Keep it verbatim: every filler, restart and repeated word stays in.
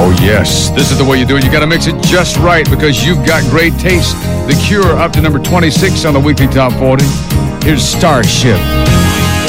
Oh, yes. This is the way you do it. You got to mix it just right because you've got great taste. The Cure up to number twenty-six on the weekly top forty. Here's Starship.